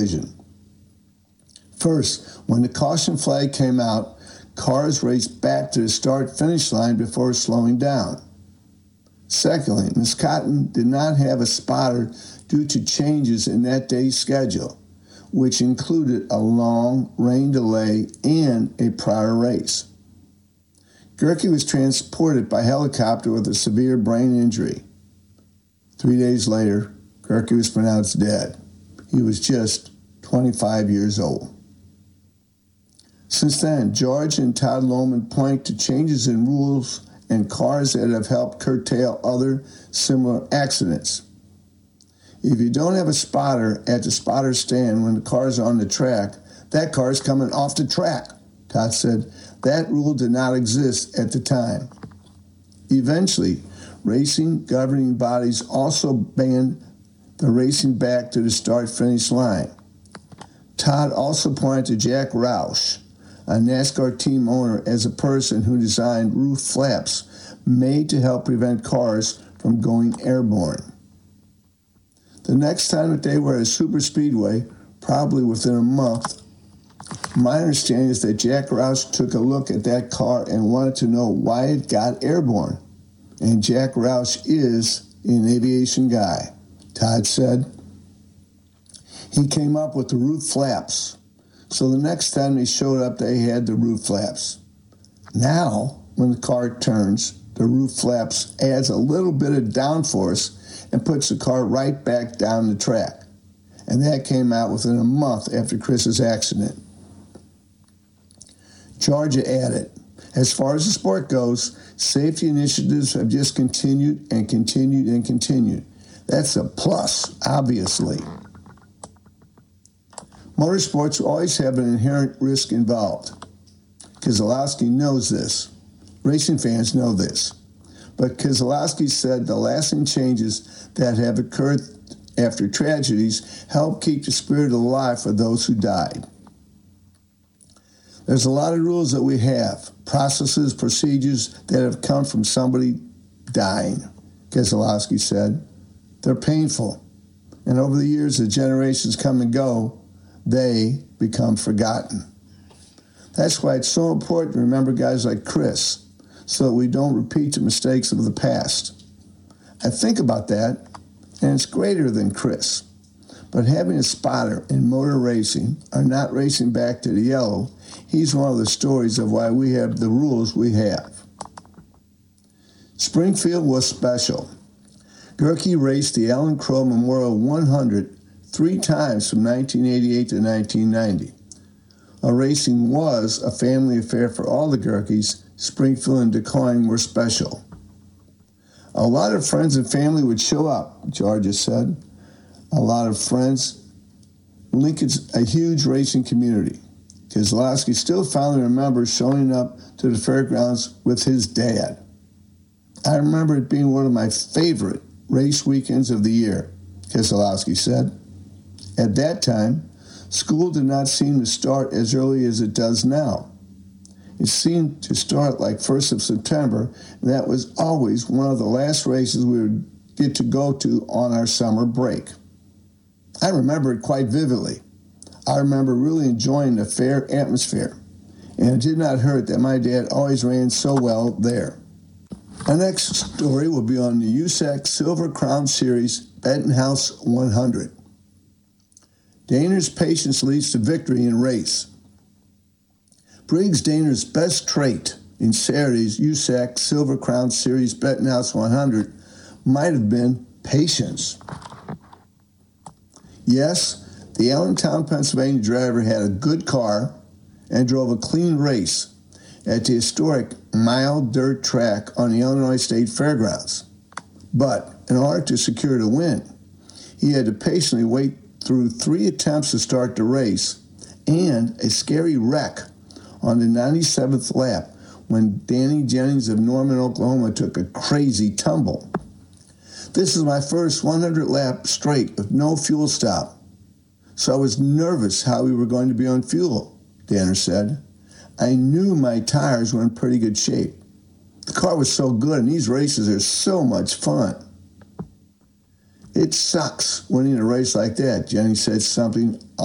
collision. First, when the caution flag came out, cars raced back to the start-finish line before slowing down. Secondly, Ms. Cotton did not have a spotter due to changes in that day's schedule, which included a long rain delay and a prior race. Gehrke was transported by helicopter with a severe brain injury. 3 days later, Gehrke was pronounced dead. He was just 25 years old. Since then, George and Todd Lohman point to changes in rules and cars that have helped curtail other similar accidents. If you don't have a spotter at the spotter stand when the car's on the track, that car's coming off the track, Todd said. That rule did not exist at the time. Eventually, racing governing bodies also banned the racing back to the start-finish line. Todd also pointed to Jack Roush, a NASCAR team owner, as a person who designed roof flaps made to help prevent cars from going airborne. The next time that they were at a superspeedway, probably within a month, my understanding is that Jack Roush took a look at that car and wanted to know why it got airborne. And Jack Roush is an aviation guy, Todd said. He came up with the roof flaps. So the next time they showed up, they had the roof flaps. Now, when the car turns, the roof flaps adds a little bit of downforce and puts the car right back down the track. And that came out within a month after Chris's accident. Georgia added, as far as the sport goes, safety initiatives have just continued and continued and continued. That's a plus, obviously. Motorsports always have an inherent risk involved. Keselowski knows this. Racing fans know this. But Keselowski said the lasting changes that have occurred after tragedies help keep the spirit alive for those who died. There's a lot of rules that we have, processes, procedures that have come from somebody dying, Keselowski said. They're painful. And over the years, as generations come and go, they become forgotten. That's why it's so important to remember guys like Chris so that we don't repeat the mistakes of the past. I think about that, and it's greater than Chris. But having a spotter in motor racing or not racing back to the yellow, he's one of the stories of why we have the rules we have. Springfield was special. Gehrke raced the Ellen Crow Memorial 100 3 times from 1988 to 1990. While racing was a family affair for all the Gehrkes, Springfield and DuQuoin were special. A lot of friends and family would show up, Georgia said. A lot of friends. Lincoln's a huge racing community. Keselowski still fondly remembers showing up to the fairgrounds with his dad. I remember it being one of my favorite race weekends of the year, Keselowski said. At that time, school did not seem to start as early as it does now. It seemed to start like 1st of September, and that was always one of the last races we would get to go to on our summer break. I remember it quite vividly. I remember really enjoying the fair atmosphere, and it did not hurt that my dad always ran so well there. Our next story will be on the USAC Silver Crown Series Bettenhouse 100. Dehner's patience leads to victory in race. Briggs Dehner's best trait in Saturday's USAC Silver Crown Series Bettenhouse 100 might have been patience. Yes, the Allentown, Pennsylvania driver had a good car and drove a clean race at the historic mile dirt track on the Illinois State Fairgrounds. But in order to secure the win, he had to patiently wait through 3 attempts to start the race and a scary wreck on the 97th lap when Danny Jennings of Norman, Oklahoma took a crazy tumble. This is my first 100-lap straight with no fuel stop, so I was nervous how we were going to be on fuel, Dehner said. I knew my tires were in pretty good shape. The car was so good, and these races are so much fun. It sucks winning a race like that, Jennings said something